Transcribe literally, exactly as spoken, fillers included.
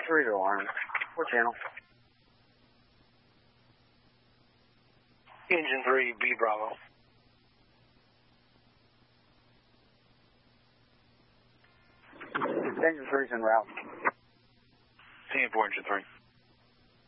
three to alarm. What channel? Engine three, B Bravo. Engine three's en route. ten four, Engine three.